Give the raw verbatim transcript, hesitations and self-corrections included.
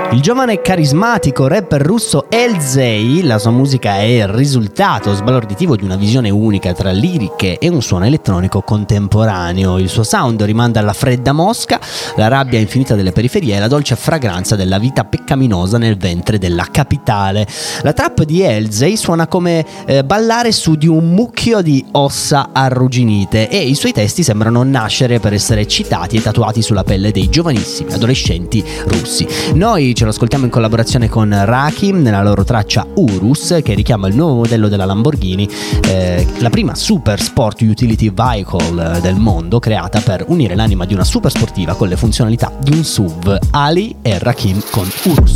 Il giovane e carismatico rapper russo Elzey, la sua musica è il risultato sbalorditivo di una visione unica tra liriche e un suono elettronico contemporaneo. Il suo sound rimanda alla fredda Mosca, la rabbia infinita delle periferie e la dolce fragranza della vita peccaminosa nel ventre della capitale. La trap di Elzey suona come eh, ballare su di un mucchio di ossa arrugginite e i suoi testi sembrano nascere per essere citati e tatuati sulla pelle dei giovanissimi adolescenti russi. Noi ce lo ascoltiamo in collaborazione con Rakim nella loro traccia Urus, che richiama il nuovo modello della Lamborghini, eh, la prima super sport utility vehicle del mondo, creata per unire l'anima di una super sportiva con le funzionalità di un S U V. Ali e Rakim con Urus.